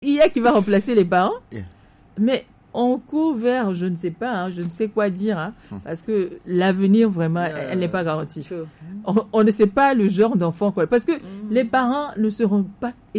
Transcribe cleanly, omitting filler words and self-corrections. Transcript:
IA qui va remplacer les parents. Yeah. Mais on court vers, je ne sais pas, je ne sais quoi dire, parce que l'avenir, vraiment, elle n'est pas garantie. On ne sait pas le genre d'enfant, quoi. Parce que les parents ne seront pas